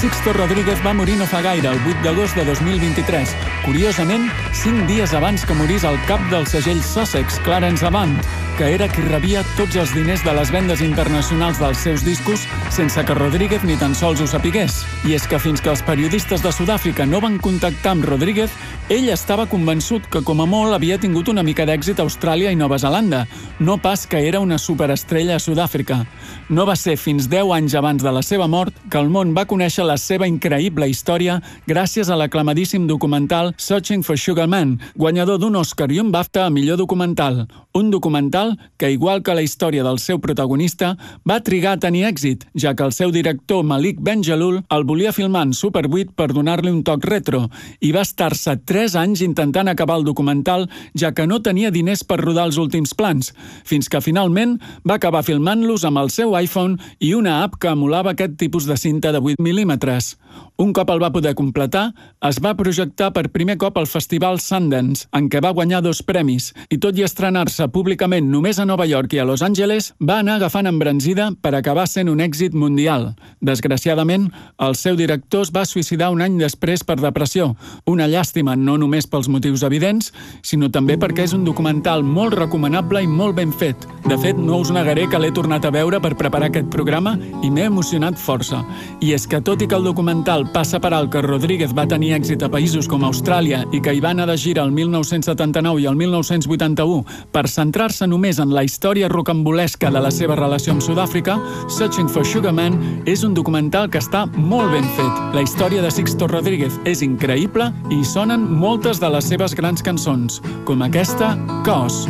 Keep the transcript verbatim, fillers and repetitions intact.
Sixto Rodríguez va morir no fa gaire, el vuit d'agost de dos mil vint-i-tres. Curiosament, cinc dies abans que morís el cap del segell Sussex, Clarence Avant, que era qui rebia tots els diners de les vendes internacionals dels seus discos sense que Rodríguez ni tan sols ho sapigués. I és que fins que els periodistes de Sud-àfrica no van contactar amb Rodríguez, ell estava convençut que com a molt havia tingut una mica d'èxit a Austràlia i Nova Zelanda, no pas que era una superestrella a Sud-àfrica. No va ser fins deu anys abans de la seva mort que el món va conèixer la seva increïble història gràcies a l'aclamadíssim documental Searching for Sugar Man, guanyador d'un Oscar i un BAFTA a millor documental. Un documental que, igual que la història del seu protagonista, va trigar a tenir èxit, ja que el seu director Malik Benjelloul el volia filmar en Super vuit per donar-li un toc retro, i va estar-se tres anys intentant acabar el documental, ja que no tenia diners per rodar els últims plans, fins que finalment va acabar filmant-los amb el seu iPhone i una app que emulava aquest tipus de cinta de vuit mil·límetres. Un cop el va poder completar, es va projectar per primer cop al Festival Sundance, en què va guanyar dos premis, i tot i estrenar-se públicament només a Nova York i a Los Angeles, va anar agafant embranzida per acabar sent un èxit mundial. Desgraciadament, el seu director es va suïcidar un any després per depressió, una llàstima no només pels motius evidents, sinó també perquè és un documental molt recomanable i molt ben fet. De fet, no us negaré que l'he tornat a veure per preparar aquest programa i m'he emocionat força. I és que tot i que el documental passa per alt que Rodríguez va tenir èxit a països com Austràlia i que hi va anar de gira el mil nou-cents setanta-nou i el mil nou-cents vuitanta-u per centrar-se només en la història rocambolesca de la seva relació amb Sud-àfrica, Searching for Sugar Man és un documental que està molt ben fet. La història de Sixto Rodríguez és increïble i hi sonen moltes de les seves grans cançons, com aquesta, Cos.